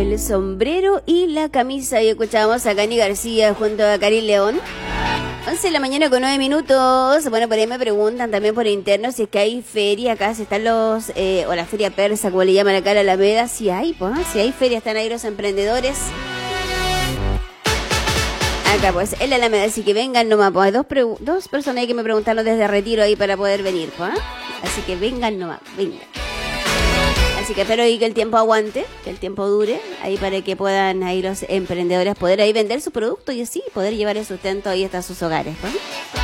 el sombrero y la camisa. Y escuchamos a Cani García junto a Cari León. 11 de la mañana con 9 minutos. Bueno, por ahí me preguntan también por interno si es que hay feria acá, si están los, o la feria persa, como le llaman acá a la Alameda. Si hay, pues, si hay feria, están ahí los emprendedores. Acá, pues, en la Alameda, así que vengan nomás, pues. Hay dos personas ahí que me preguntaron desde Retiro ahí para poder venir, pues. Así que vengan nomás, vengan. Así que espero ahí que el tiempo aguante, que el tiempo dure, ahí para que puedan ahí los emprendedores poder ahí vender su producto y así poder llevar el sustento ahí hasta sus hogares, ¿no?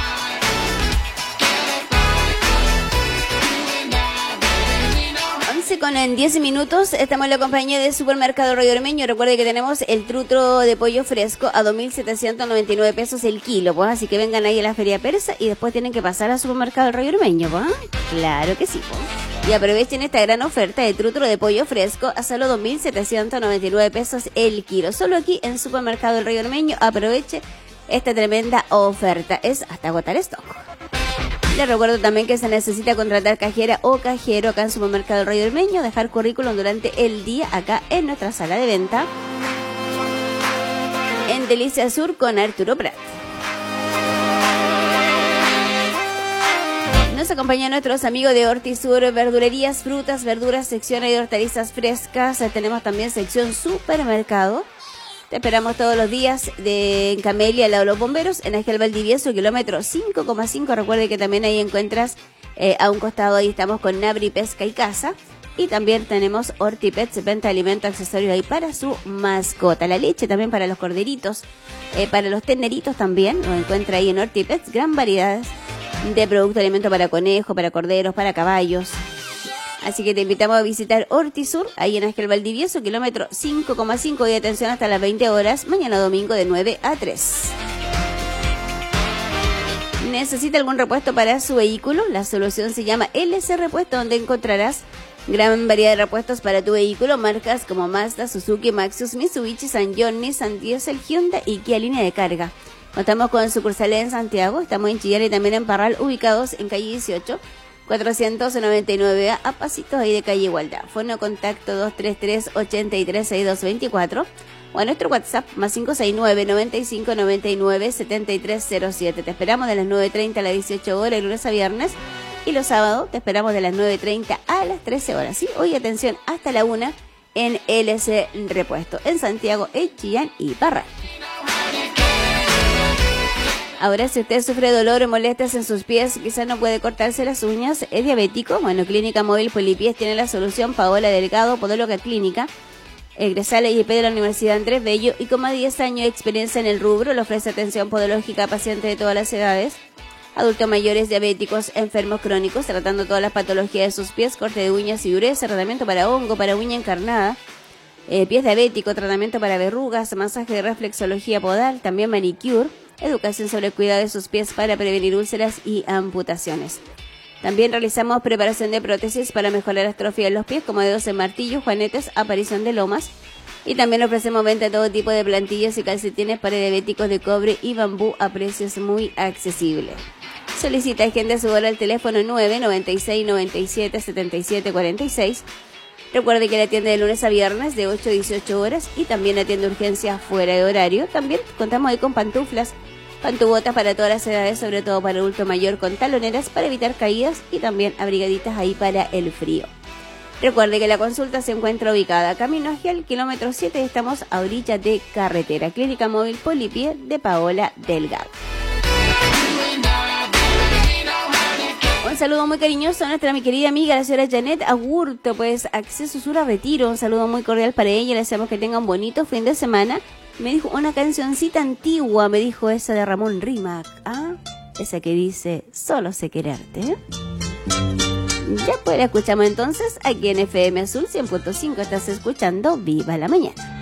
11 con 10 minutos, estamos en la compañía de Supermercado Arroyo Ormeño. Recuerde que tenemos el trutro de pollo fresco a 2.799 pesos el kilo, pues, así que vengan ahí a la feria persa y después tienen que pasar al Supermercado Arroyo Ormeño, pues. Claro que sí, pues. Y aprovechen esta gran oferta de trutro de pollo fresco a solo 2.799 pesos el kilo. Solo aquí en Supermercado El Río Ormeño. Aproveche esta tremenda oferta. Es hasta agotar stock. Les recuerdo también que se necesita contratar cajera o cajero acá en Supermercado El Río Ormeño. Dejar currículum durante el día acá en nuestra sala de venta. En Delicia Sur con Arturo Prat. Nos acompañan nuestros amigos de Hortisur, verdulerías, frutas, verduras, sección de hortalizas frescas. Tenemos también sección supermercado. Te esperamos todos los días en Camelia, al lado de los bomberos, en Ángel Valdivieso, kilómetro 5,5. Recuerde que también ahí encuentras a un costado, ahí estamos con Nabri Pesca y Casa. Y también tenemos Hortipets, venta de alimentos, accesorios ahí para su mascota. La leche también para los corderitos, para los terneritos también. Lo encuentra ahí en Hortipets, gran variedad de productos de alimento para conejos, para corderos, para caballos. Así que te invitamos a visitar Hortisur, ahí en Ángel Valdivieso, kilómetro 5,5 y atención hasta las 20 horas, mañana domingo de 9 a 3. ¿Necesita algún repuesto para su vehículo? La solución se llama LC Repuesto, donde encontrarás gran variedad de repuestos para tu vehículo, marcas como Mazda, Suzuki, Maxus, Mitsubishi, Sanyong, Nissan, Diesel, Hyundai y Kia Línea de Carga. Contamos con sucursales en Santiago, estamos en Chillán y también en Parral, ubicados en calle 18, 499A, a pasitos ahí de calle Igualdad. Fono contacto 233-836224 o a nuestro WhatsApp más 569-9599-7307. Te esperamos de las 9:30 a las 18 horas, lunes a viernes, y los sábados te esperamos de las 9:30 a las 13 horas. ¿Sí? Hoy atención hasta la 1 en LC Repuesto, en Santiago, en Chillán y Parral. Ahora, si usted sufre dolor o molestias en sus pies, quizás no puede cortarse las uñas, es diabético, bueno, Clínica Móvil Polipies tiene la solución. Paola Delgado, podóloga clínica, egresada IEP de la Universidad Andrés Bello y con más de 10 años de experiencia en el rubro, le ofrece atención podológica a pacientes de todas las edades, adultos mayores, diabéticos, enfermos crónicos, tratando todas las patologías de sus pies, corte de uñas y dureza, tratamiento para hongo, para uña encarnada, pies diabético, tratamiento para verrugas, masaje de reflexología podal, también manicure, educación sobre el cuidado de sus pies para prevenir úlceras y amputaciones. También realizamos preparación de prótesis para mejorar la atrofia de los pies, como dedos en martillos, juanetes, aparición de lomas. Y también ofrecemos venta de todo tipo de plantillas y calcetines para diabéticos de cobre y bambú a precios muy accesibles. Solicita agenda su hora al teléfono 996-97-7746. Recuerde que la atiende de lunes a viernes de 8 a 18 horas y también atiende urgencias fuera de horario. También contamos ahí con pantuflas, pantubotas para todas las edades, sobre todo para adulto mayor, con taloneras para evitar caídas y también abrigaditas ahí para el frío. Recuerde que la consulta se encuentra ubicada camino hacia el kilómetro 7 y estamos a orilla de carretera. Clínica Móvil Polipié de Paola Delgado. Un saludo muy cariñoso a nuestra mi querida amiga, la señora Janet Agurto, pues Acceso Sur a Retiro. Un saludo muy cordial para ella, le deseamos que tenga un bonito fin de semana. Me dijo una cancioncita antigua, me dijo esa de Ramón Rimac, esa que dice Solo sé quererte. Ya pues la escuchamos entonces aquí en FM Azul 100.5, estás escuchando Viva la Mañana.